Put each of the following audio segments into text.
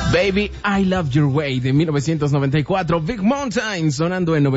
Baby, I Love Your Way de 1994, Big Mountain sonando en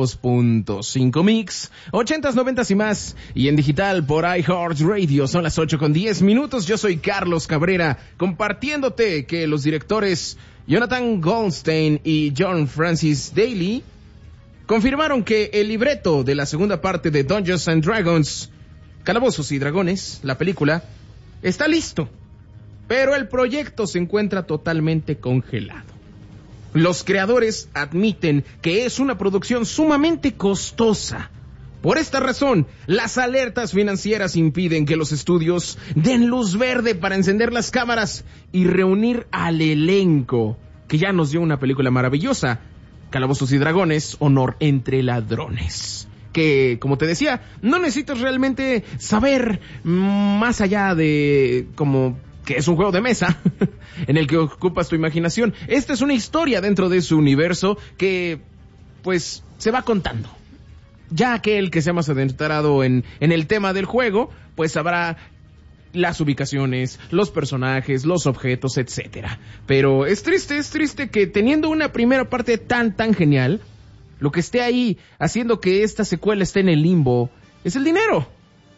92.5 Mix, 80s, 90s y más, y en digital por iHeartRadio. Son las 8:10. Yo soy Carlos Cabrera, compartiéndote que los directores Jonathan Goldstein y John Francis Daly confirmaron que el libreto de la segunda parte de Dungeons and Dragons, Calabozos y Dragones, la película, está listo. Pero el proyecto se encuentra totalmente congelado. Los creadores admiten que es una producción sumamente costosa. Por esta razón, las alertas financieras impiden que los estudios den luz verde para encender las cámaras y reunir al elenco, que ya nos dio una película maravillosa, Calabozos y Dragones, Honor entre Ladrones. Que, como te decía, no necesitas realmente saber más allá de como que es un juego de mesa en el que ocupas tu imaginación. Esta es una historia dentro de su universo que, pues, se va contando. Ya aquel que sea más adentrado en el tema del juego, pues sabrá las ubicaciones, los personajes, los objetos, etcétera. Pero es triste que teniendo una primera parte tan genial, lo que esté ahí haciendo que esta secuela esté en el limbo es el dinero.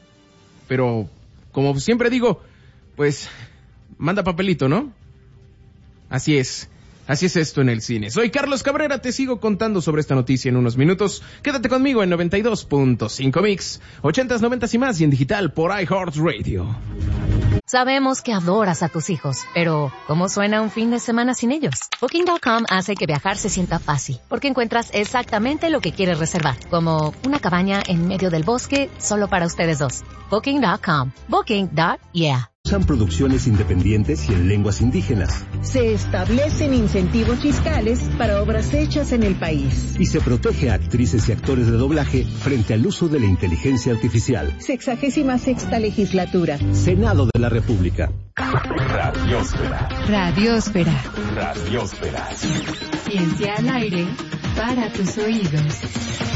Pero, como siempre digo, pues manda papelito, ¿no? Así es esto en el cine. Soy Carlos Cabrera, te sigo contando sobre esta noticia en unos minutos. Quédate conmigo en 92.5 Mix, 80s, 90s y más, y en digital por iHeartRadio. Sabemos que adoras a tus hijos, pero ¿cómo suena un fin de semana sin ellos? Booking.com hace que viajar se sienta fácil, porque encuentras exactamente lo que quieres reservar, como una cabaña en medio del bosque solo para ustedes dos. Booking.com. Booking.yeah. Usan producciones independientes y en lenguas indígenas. Se establecen incentivos fiscales para obras hechas en el país. Y se protege a actrices y actores de doblaje frente al uso de la inteligencia artificial. 66ª legislatura. Senado de la República. Radiósfera. Radiósfera. Radiósfera. Ciencia al aire para tus oídos.